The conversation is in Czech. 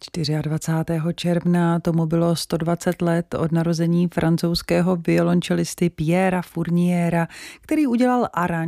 24. června tomu bylo 120 let od narození francouzského violončelisty Pierra Fourniera, který udělal aranž